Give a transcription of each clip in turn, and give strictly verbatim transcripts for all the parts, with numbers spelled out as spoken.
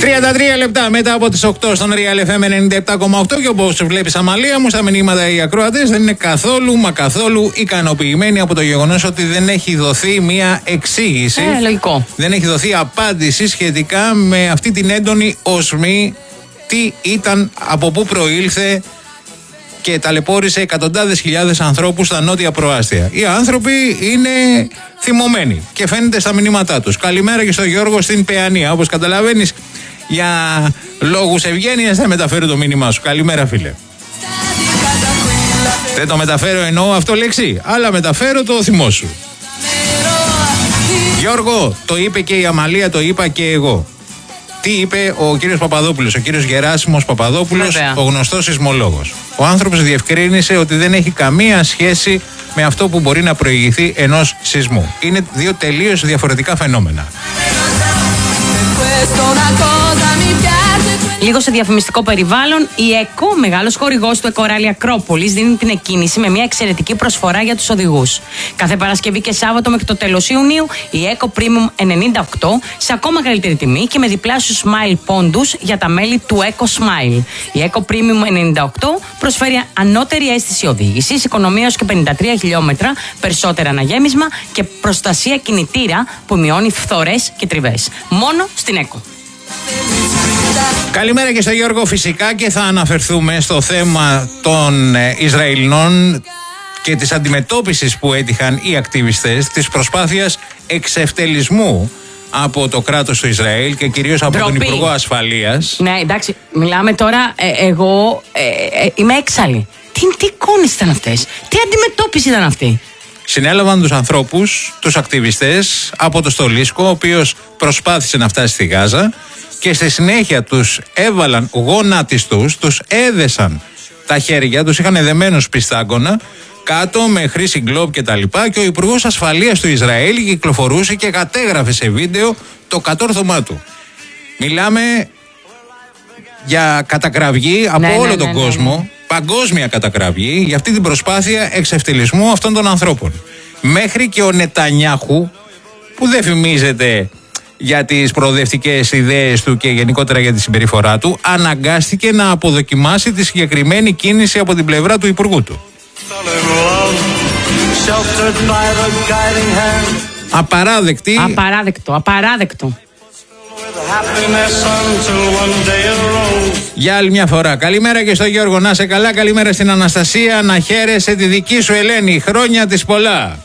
τριάντα τρία λεπτά μετά από τις οκτώ στον Real εφ εμ ενενήντα επτά κόμμα οκτώ και όπως βλέπεις, Αμαλία μου, στα μηνύματα οι ακροατές δεν είναι καθόλου μα καθόλου ικανοποιημένοι από το γεγονός ότι δεν έχει δοθεί μια εξήγηση. Ε, λογικό. Δεν έχει δοθεί απάντηση σχετικά με αυτή την έντονη οσμή. Τι ήταν, από πού προήλθε και ταλαιπώρησε εκατοντάδες χιλιάδες ανθρώπους στα νότια προάστια. Οι άνθρωποι είναι θυμωμένοι και φαίνεται στα μηνύματά τους. Καλημέρα και στο Γιώργο στην Παιανία. Όπως καταλαβαίνεις, για λόγους ευγένειας θα μεταφέρω το μήνυμά σου. Καλημέρα, φίλε. Δεν το μεταφέρω εννοώ αυτό λέξη, αλλά μεταφέρω το θυμό σου. Γιώργο, το είπε και η Αμαλία, το είπα και εγώ. Τι είπε ο κύριος Παπαδόπουλος, ο κύριος Γεράσιμος Παπαδόπουλος, Βέβαια. ο γνωστός σεισμολόγος. Ο άνθρωπος διευκρίνησε ότι δεν έχει καμία σχέση με αυτό που μπορεί να προηγηθεί ενός σεισμού. Είναι δύο τελείως διαφορετικά φαινόμενα. Λίγο σε διαφημιστικό περιβάλλον, η ΕΚΟ, μεγάλος χορηγός του Εκοράλι Ακρόπολης, δίνει την εκκίνηση με μια εξαιρετική προσφορά για τους οδηγούς. Κάθε Παρασκευή και Σάββατο μέχρι το τέλος Ιουνίου, η ΕΚΟ Premium ενενήντα οκτώ σε ακόμα καλύτερη τιμή και με διπλάσιους Smile πόντους για τα μέλη του Eco Smile. Η ΕΚΟ Premium ενενήντα οκτώ προσφέρει ανώτερη αίσθηση οδήγησης, οικονομία έως και πενήντα τρία χιλιόμετρα, περισσότερα αναγέμισμα και προστασία κινητήρα που μειώνει φθορές και τριβές. Μόνο στην ΕΚΟ. Καλημέρα και στο Γιώργο, φυσικά, και θα αναφερθούμε στο θέμα των Ισραηλινών και της αντιμετώπισης που έτυχαν οι ακτιβιστές της προσπάθειας εξευτελισμού από το κράτος του Ισραήλ και κυρίως από Ντροπή. τον Υπουργό Ασφαλείας. Ναι, εντάξει, μιλάμε τώρα, ε, εγώ ε, ε, είμαι έξαλλη. Τι, τι εικόνες ήταν αυτές, τι αντιμετώπιση ήταν αυτή. Συνέλαβαν τους ανθρώπους, τους ακτιβιστές από το Στολίσκο, ο οποίος προσπάθησε να φτάσει στη Γάζα, και στη συνέχεια τους έβαλαν γονατιστούς, τους έδεσαν τα χέρια, τους είχαν δεμένους πιστάγκωνα κάτω με χρήση γκλόπ και τα λοιπά, και ο Υπουργός Ασφαλείας του Ισραήλ κυκλοφορούσε και κατέγραφε σε βίντεο το κατόρθωμά του. Μιλάμε για κατακραυγή από ναι, όλο ναι, τον ναι, κόσμο, ναι, ναι. παγκόσμια κατακραυγή για αυτή την προσπάθεια εξευτελισμού αυτών των ανθρώπων. Μέχρι και ο Νετανιάχου, που δεν φημίζεται για τις προοδευτικές ιδέες του και γενικότερα για τη συμπεριφορά του, αναγκάστηκε να αποδοκιμάσει τη συγκεκριμένη κίνηση από την πλευρά του υπουργού του. Απαράδεκτη. Απαράδεκτο, απαράδεκτο. Για άλλη μια φορά. Καλημέρα και στο Γιώργο, να σε καλά. Καλημέρα στην Αναστασία, να χαίρεσαι τη δική σου Ελένη. Χρόνια της πολλά.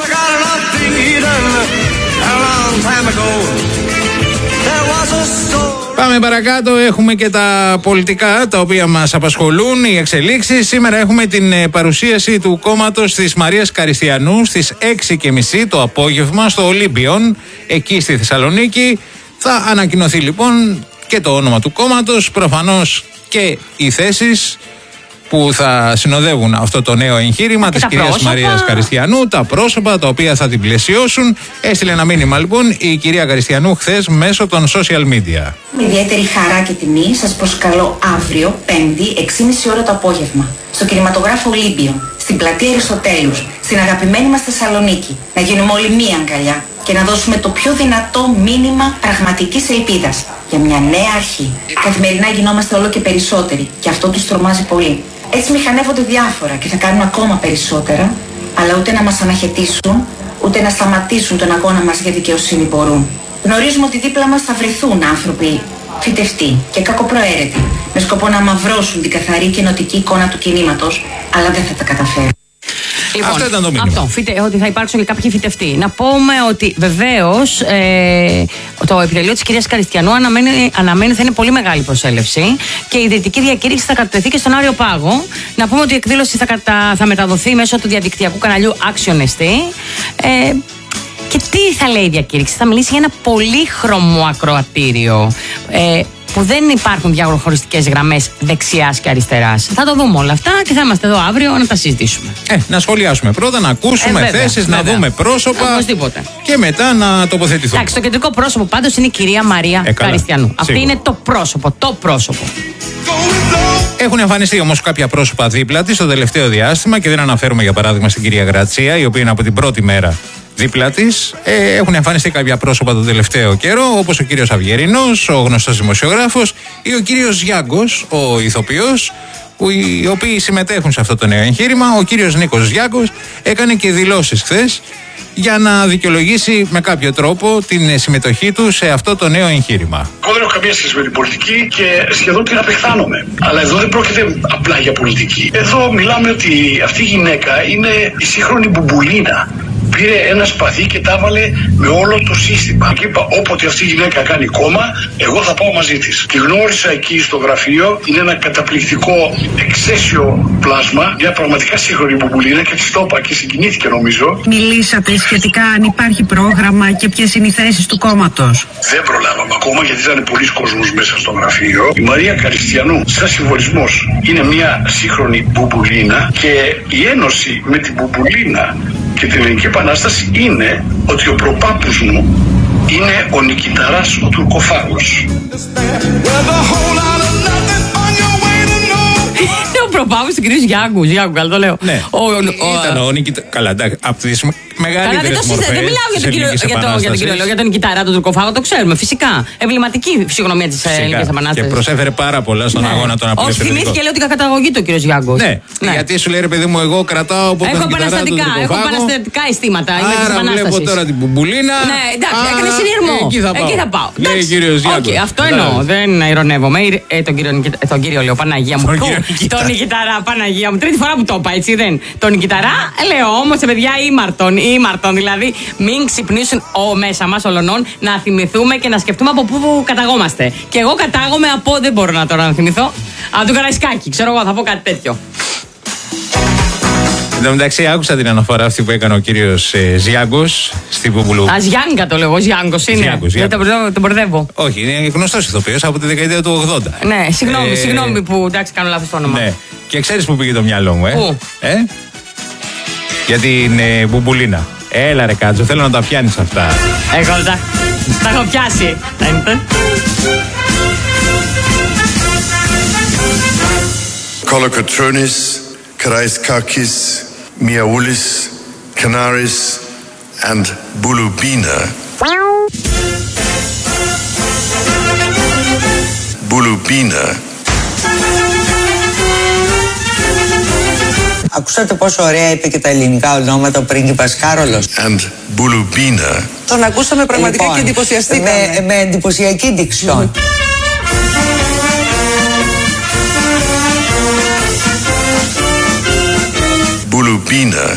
Πάμε παρακάτω, έχουμε και τα πολιτικά τα οποία μας απασχολούν, οι εξελίξεις. Σήμερα έχουμε την παρουσίαση του κόμματος της Μαρίας Καριστιανού στις έξι και μισή το απόγευμα στο Ολύμπιον, εκεί στη Θεσσαλονίκη. Θα ανακοινωθεί λοιπόν και το όνομα του κόμματος, προφανώς και οι θέσεις που θα συνοδεύουν αυτό το νέο εγχείρημα της κυρίας πρόσωπα. Μαρίας Καριστιανού, τα πρόσωπα τα οποία θα την πλαισιώσουν. Έστειλε ένα μήνυμα λοιπόν η κυρία Καριστιανού χθες μέσω των social media. Με ιδιαίτερη χαρά και τιμή σας προσκαλώ αύριο, Πέμπτη, έξι και μισή ώρα το απόγευμα, στο κινηματογράφο Ολύμπιο, στην πλατεία Αριστοτέλους, στην αγαπημένη μας Θεσσαλονίκη. Να γίνουμε όλοι μία αγκαλιά και να δώσουμε το πιο δυνατό μήνυμα πραγματικής ελπίδας για μια νέα αρχή. Καθημερινά γινόμαστε όλο και περισσότεροι και αυτό τους τρομάζει πολύ. Έτσι μηχανεύονται διάφορα και θα κάνουν ακόμα περισσότερα, αλλά ούτε να μας αναχαιτήσουν, ούτε να σταματήσουν τον αγώνα μας για δικαιοσύνη μπορούν. Γνωρίζουμε ότι δίπλα μας θα βρεθούν άνθρωποι φυτευτοί και κακοπροαίρετοι, με σκοπό να αμαυρώσουν την καθαρή και ενωτική εικόνα του κινήματος, αλλά δεν θα τα καταφέρουν. Λοιπόν, αυτό ήταν το μήνυμα. Αυτό, φυτε, ότι θα υπάρξουν και κάποιοι φυτευτοί. Να πούμε ότι βεβαίως ε, το επιτελείο της κυρίας Καριστιανού αναμένει, αναμένει θα είναι πολύ μεγάλη προσέλευση και η ιδρυτική διακήρυξη θα κατατεθεί και στον Άριο Πάγο. Να πούμε ότι η εκδήλωση θα, κατα, θα μεταδοθεί μέσω του διαδικτυακού καναλιού Action ες τι. Ε, και τι θα λέει η διακήρυξη, θα μιλήσει για ένα πολύχρωμο ακροατήριο. Ε, που δεν υπάρχουν διαχωριστικές γραμμές δεξιάς και αριστεράς. Θα το δούμε όλα αυτά και θα είμαστε εδώ αύριο να τα συζητήσουμε. Ε, να σχολιάσουμε πρώτα, να ακούσουμε ε, θέσεις, να δούμε πρόσωπα. Οπωσδήποτε. Και μετά να τοποθετηθούμε. Εντάξει, το κεντρικό πρόσωπο πάντως είναι η κυρία Μαρία ε, Καριστιανού. Αυτή είναι το πρόσωπο, το πρόσωπο. Έχουν εμφανιστεί όμως κάποια πρόσωπα δίπλα της στο τελευταίο διάστημα και δεν αναφέρουμε για παράδειγμα στην κυρία Γρατσία, η οποία είναι από την πρώτη μέρα δίπλα της. Ε, έχουν εμφανιστεί κάποια πρόσωπα τον τελευταίο καιρό, όπως ο κύριος Αυγερινός, ο γνωστός δημοσιογράφος, ή ο κύριος Γιάγκος, ο ηθοποιός, που οι οποίοι συμμετέχουν σε αυτό το νέο εγχείρημα. Ο κύριος Νίκος Γιάγκος έκανε και δηλώσεις χθες για να δικαιολογήσει με κάποιο τρόπο την συμμετοχή του σε αυτό το νέο εγχείρημα. Εγώ δεν έχω καμία σχέση με την πολιτική και σχεδόν την απεχθάνομαι. Αλλά εδώ δεν πρόκειται απλά για πολιτική. Εδώ μιλάμε ότι αυτή η γυναίκα είναι η σύγχρονη μπουμπουλίνα. Πήρε ένα σπαθί και τα έβαλε με όλο το σύστημα. Και είπα, όποτε αυτή η γυναίκα κάνει κόμμα, εγώ θα πάω μαζί της. Τη γνώρισα εκεί στο γραφείο. Είναι ένα καταπληκτικό εξαίσιο πλάσμα. Μια πραγματικά σύγχρονη μπουμπουλίνα και της το είπα και συγκινήθηκε νομίζω. Μιλήσατε σχετικά αν υπάρχει πρόγραμμα και ποιες είναι οι θέσεις του κόμματος? Δεν προλάβαμε ακόμα γιατί ήταν πολλοί κόσμος μέσα στο γραφείο. Η Μαρία Καριστιανού, σαν συμβολισμός, είναι μια σύγχρονη μπουμπουλίνα και η ένωση με την μπουμπουλίνα και την Ελληνική Επανάσταση είναι ότι ο προπάπους μου είναι ο Νικηταράς ο Τουρκοφάγος. Ο προπάπους του κυρίου Γιάγκου, Γιάγκου, καλά το λέω. Ναι, ο, ο, ήταν ο, ο Νικηταράς. Καλά, εντάξει, από τις μεγαλύτερες μορφές. Δεν μιλάω για τον, κύριο, για, το, για, τον κύριο, για τον Νικηταρά, τον Τουρκοφάγο, το ξέρουμε φυσικά. Εμβληματική φυσιογνωμία της Ελληνικής Επανάστασης. Και προσέφερε πάρα πολλά στον ναι. αγώνα των απελευθερωτικών. Όχι, θυμήθηκε λέει ότι είχα καταγωγή του κύριος Γιάγκος. Ναι. ναι, γιατί σου λέει ρε παιδί μου, εγώ κρατάω από τον Νικηταρά τον Τουρκοφάγο. Έχω επαναστατικά αισθήματα. Άρα βλέπω τώρα την μπουμπουλίνα. Ναι, εντάξει, έκανε συνειρμό. Εκεί θα πάω. Λέει ο κύριος Γιάγκος. Αυτό εννοώ, δεν ειρωνεύομαι. Τον κύριο λέω Παναγία μου. Τον Νικηταρά, Παναγία μου. Τρίτη φορά που το είπα, έτσι δεν. Τον Νικηταρά, λέω όμως, παιδιά, ήμαρτον, ήμαρτον. Δηλαδή, μην ξυπνήσουν ο, μέσα μας ολονών να θυμηθούμε και να σκεφτούμε από πού καταγόμαστε. Και εγώ κατάγομαι από, δεν μπορώ να τώρα να θυμηθώ, από το Καραϊσκάκι. Ξέρω εγώ, θα πω κάτι τέτοιο. Εν τω μεταξύ, άκουσα την αναφορά αυτή που έκανε ο κύριος ε, Ζιάγκος στην Πουμπουλού. Α, Ζιάγκα το λέω, Ζιάγκος είναι. Ζιάγκος, δεν τον μπερδεύω. Όχι, είναι γνωστός ηθοποιός από τη δεκαετία του ογδόντα. Ναι, συγγνώμη, ε, συγγνώμη που εντάξει, κάνω λάθος το όνομα. Ναι. Και ξέρεις που πήγε το μυαλό μου, ε? Πού? Ε? Για την ε, Μπουμπουλίνα. Έλα ρε Κάτζο, θέλω να τα πιάνεις αυτά. Εγώ τα, τα έχω πιάσει. Kolokotronis, Karaiskakis, Miaoulis, Canaris and Bulubina. Bulubina. Ακούσατε πόσο ωραία είπε και τα ελληνικά ονόματα ο πρίγκιπας Κάρολος. And Bulubina. Τον ακούσαμε πραγματικά λοιπόν, και εντυπωσιαστήκαμε. Με, με εντυπωσιακή δικτυόν. Bulubina.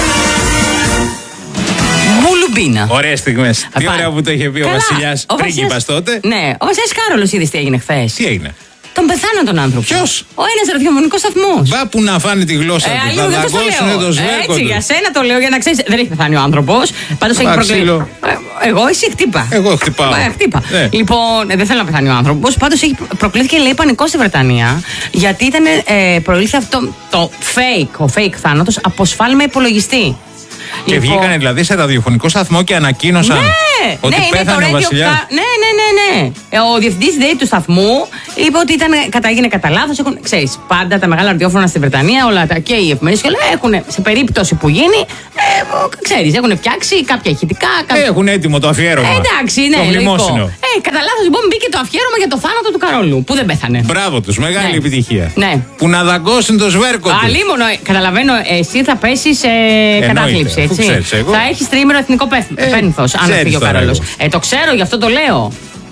Μπουλουμπίνα. Ωραίες στιγμές. Τι ωραία που το είχε πει ο Βασιλιάς πρίγκιπας τότε. Ναι, ο Βασιλιάς Κάρολος είδες τι έγινε χθες. Τι έγινε? Τον πεθάναν τον άνθρωπο. Ποιος? Ο ένας ραδιοφωνικός σταθμός. Μπα που να φάνε τη γλώσσα ε, του. Θα δαγκώσουνε το σβέρκο Έτσι, του. για σένα το λέω για να ξέρεις. Δεν έχει πεθάνει ο άνθρωπος. Πάντως έχει προκλήσει. Εγώ, εσύ χτύπα. Εγώ χτυπάω. Ε, χτύπα. Ναι. Λοιπόν, δεν θέλω να πεθάνει ο άνθρωπος. Πάντως έχει προκλήθηκε λέει πανικό στη Βρετανία. Γιατί ήταν ε, προήλθε αυτό το fake, ο fake θάνατος από σφάλμα υπολογιστή. Και λοιπόν, βγήκανε δηλαδή σε ραδιοφωνικό σταθμό και ανακοίνωσαν ναι, ότι ναι, πέθανε ο Βασιλιάς. Ναι, ναι, ναι, ναι. Ο διευθυντής δηλαδή του σταθμού είπε ότι ήταν, κατάγινε κατά λάθος. Ξέρεις, πάντα τα μεγάλα ραδιόφωνα στη Βρετανία, όλα τα, και οι εφημερίδες και όλα έχουν σε περίπτωση που γίνει, ε, ξέρεις, έχουν φτιάξει κάποια ηχητικά. Κάποια... Έχουν έτοιμο το αφιέρωμα. Ε, εντάξει, ναι, το μνημόσυνο. Ε, κατά λάθος λοιπόν μπήκε το αφιέρωμα για το θάνατο του Καρόλου, που δεν πέθανε. Μπράβο τους, μεγάλη ναι. επιτυχία. Ναι. Που να δαγκώσουν το σβέρκο του. Αλίμονο, καταλαβαίνω, εσύ θα πέσει σε κατάθλιψη, έτσι. Ξέρεις, εγώ. Θα έχει τρίμηνο εθνικό πένθος, αν φύγει ο Καρόλος. Ε, το ξέρω, γι' αυτό το λέω.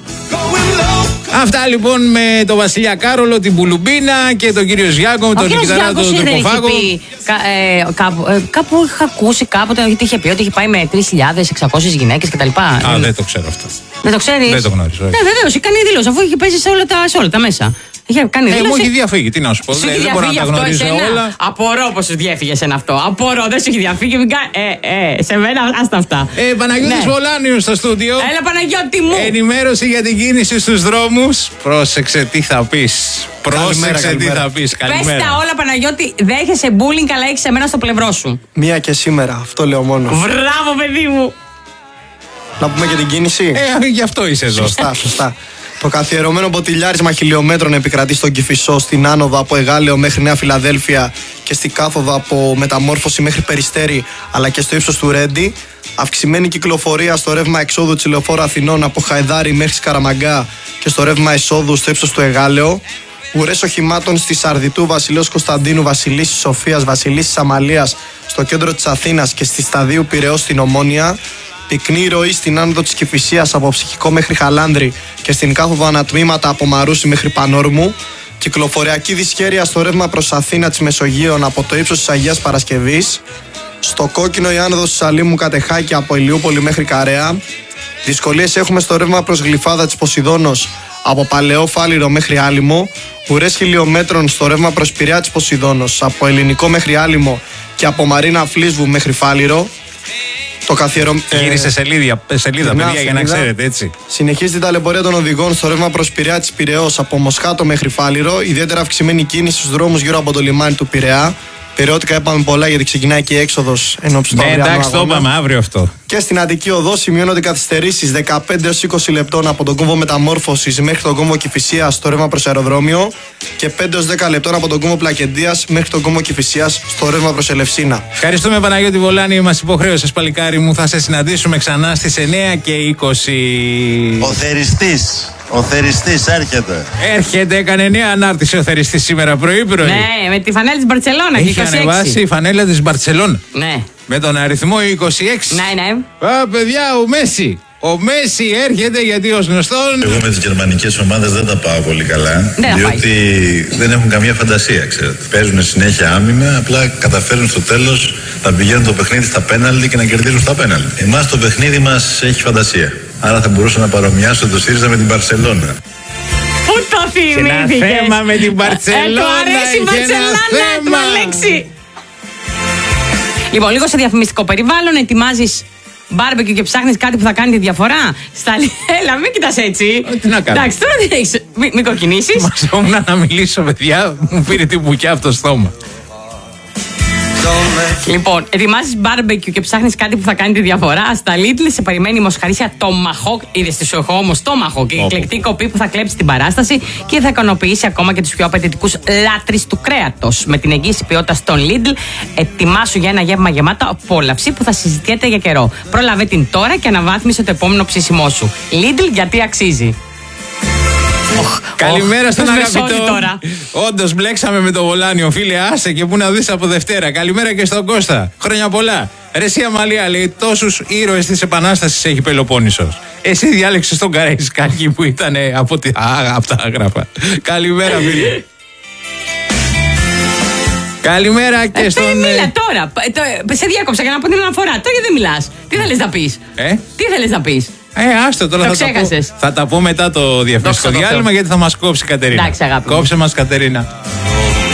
Αυτά λοιπόν με τον Βασιλιά Κάρολο, την Μπουλουμπίνα και τον κύριο Ζιάγκο, τον Νικηταρά, τον Τουρκοφάγο. Κα, ε, κάπου, ε, κάπου είχα ακούσει κάποτε ότι είχε πει ότι είχε πάει με τρεις χιλιάδες εξακόσιες γυναίκες κτλ. Α, δεν, δεν το ξέρω αυτό. Δεν το ξέρεις? Δεν το γνωρίζω. Ναι, βεβαίως, είχε κάνει δήλωση αφού είχε παίζει σε όλα τα, σε όλα τα μέσα. Είχε κάνει ε, μου έχει διαφύγει, τι να σου πω. Σου δεν μπορώ να τα γνωρίζω όλα. Απορώ πως σου διέφυγε ένα αυτό. Απορώ, δεν σου έχει διαφύγει. Ε, ε, σε μένα, άστα αυτά. Ε, Παναγιώτης ναι. Βολάνιος στο στούντιο. Έλα, Παναγιώτη μου. Ενημέρωση για την κίνηση στους δρόμους. Πρόσεξε τι θα πεις. Πρόσεξε τι θα πεις. Καλημέρα. Πες τα όλα, Παναγιώτη. Δέχεσαι bullying, αλλά έχεις εμένα στο πλευρό σου. Μία και σήμερα, αυτό λέω μόνο. Μπράβο, παιδί μου. Να πούμε και την κίνηση. Ε, γι' αυτό είσαι εδώ. Σωστά, σωστά. Το καθιερωμένο ποτηλιάρισμα χιλιόμετρων επικρατεί στον Κηφισό, στην άνοδο από Εγάλεο μέχρι Νέα Φιλαδέλφια και στην κάθοδο από Μεταμόρφωση μέχρι Περιστέρι, αλλά και στο ύψος του Ρέντι. Αυξημένη κυκλοφορία στο ρεύμα εξόδου της Λεωφόρου Αθηνών από Χαϊδάρι μέχρι Σκαραμαγκά και στο ρεύμα εισόδου στο ύψος του Εγάλεο. Ουρές οχημάτων στη Σαρδιτού, Βασιλέως Κωνσταντίνου, Βασιλίσσης Σοφίας, Βασιλίσσης Αμαλίας στο κέντρο της Αθήνας και στη Σταδίου Πειραιώς στην Ομόνια. Πυκνή ροή στην άνοδο της Κηφισίας από Ψυχικό μέχρι Χαλάνδρη και στην κάθοδο ανατμήματα από Μαρούσι μέχρι Πανόρμου. Κυκλοφοριακή δυσχέρεια στο ρεύμα προς Αθήνα της Μεσογείων από το ύψος της Αγίας Παρασκευής. Στο κόκκινο η άνοδος της Σαλήμου Κατεχάκη από Ηλιούπολη μέχρι Καρέα. Δυσκολίες έχουμε στο ρεύμα προς Γλυφάδα της Ποσειδώνος από Παλαιό Φάληρο μέχρι Άλυμο. Ουρές χιλιόμετρων στο ρεύμα προς Πειραιά της Ποσειδώνος από Ελληνικό μέχρι Άλυμο και από Μαρίνα Φλίσβου μέχρι Φάληρο. Το καθιερωμένο. Γύρισε σελίδια, σελίδα, παιδιά, για να ξέρετε, έτσι. Συνεχίζει την ταλαιπωρία των οδηγών στο ρεύμα προς Πειραιά της Πειραιώς από Μοσχάτο μέχρι Φάληρο. Ιδιαίτερα αυξημένη κίνηση στους δρόμους γύρω από το λιμάνι του Πειραιά. Περιοδικά είπαμε πολλά γιατί ξεκινάει και η έξοδος εν ώψη του αυριανού αγώνα. Ναι, εντάξει, το είπαμε αύριο αυτό. Και στην Αττική Οδό σημειώνονται καθυστερήσεις δεκαπέντε έως είκοσι λεπτών από τον κόμβο Μεταμόρφωσης μέχρι τον κόμβο Κηφισίας στο ρεύμα προς αεροδρόμιο και πέντε έως δέκα λεπτών από τον κόμβο Πλακεντίας μέχρι τον κόμβο Κηφισίας στο ρεύμα προς Ελευσίνα. Ευχαριστούμε, Παναγιώτη Βολάνη, μας υποχρέωσες, παλικάρι μου. Θα σε συναντήσουμε ξανά στις εννιά και είκοσι. Ο θεριστής. Ο θεριστής έρχεται. Έρχεται, έκανε νέα ανάρτηση ο θεριστής σήμερα πρωί-πρωί. Ναι, με τη φανέλα της Μπαρτσελώνα. Έχει ανεβάσει η φανέλα της Μπαρτσελώνα. Ναι. Με τον αριθμό είκοσι έξι. Ναι, ναι. Α, παιδιά, ο Μέση. Ο Μέση έρχεται γιατί ως γνωστόν. Εγώ με τις γερμανικές ομάδες δεν τα πάω πολύ καλά. Δεν διότι δεν έχουν καμία φαντασία, ξέρετε. Παίζουν συνέχεια άμυνα, απλά καταφέρουν στο τέλος να πηγαίνουν το παιχνίδι στα πέναλτι και να κερδίζουν στα πέναλτι. Εμάς το παιχνίδι μας έχει φαντασία. Άρα θα μπορούσα να παρομοιάσω το ΣΥΡΙΖΑ με την Μπαρσελόνα. Πού το θυμήθηκες? Ένα θέμα με την Μπαρσελόνα. Ε, του αρέσει η Μπαρσελόνα, λέξη. Λοιπόν, λίγο σε διαφημιστικό περιβάλλον, ετοιμάζεις μπάρμπεκιου και ψάχνεις κάτι που θα κάνει τη διαφορά. Στα... Έλα, μην κοιτάς έτσι. Τι να κάνω. Εντάξει, τώρα τι έχεις. Μην, μην κοκκινήσεις. Μαζόμουν να μιλήσω, παιδιά. Μου πήρε την μπουκιά από το στόμα. Λοιπόν, ετοιμάζεις μπάρμπεκιου και ψάχνεις κάτι που θα κάνει τη διαφορά. Στα Lidl σε περιμένει η μοσχαρίσια Tomahawk. Είδες τη σου έχω όμως Tomahawk. Η εκλεκτή κοπή που θα κλέψει την παράσταση και θα ικανοποιήσει ακόμα και τους πιο απαιτητικούς λάτρεις του κρέατος. Με την εγγύηση ποιότητας των Lidl, ετοιμάσου για ένα γεύμα γεμάτο απόλαυση που θα συζητιέται για καιρό. Πρόλαβε την τώρα και αναβάθμισε το επόμενο ψήσιμό σου. Lidl, γιατί αξίζει. Καλημέρα στον αγαπητό. Τώρα. Όντως μπλέξαμε με το Βολάνιο, φίλε. Άσε και πού να δεις από Δευτέρα. Καλημέρα και στον Κώστα. Χρόνια πολλά. Ρε εσύ Αμαλία, λέει, τόσους ήρωες της Επανάστασης έχει Πελοπόννησος. Εσύ διάλεξες τον Καραϊσκάκη που ήταν από, τη... Α, από τα άγραφα. Καλημέρα, φίλε. Καλημέρα και ε, στον. Ε, μίλα τώρα. Σε διάκοψα για να πω την αναφορά. Τώρα γιατί δεν μιλάς. Τι θέλεις να πεις. Ε? Τι θέλεις να πεις. Ε, άστο τώρα, το θα, τα πω, θα τα πω μετά το διαφημιστικό διάλειμμα γιατί θα μας κόψει η Κατερίνα. Εντάξει, αγάπη. Κόψε μας, Κατερίνα.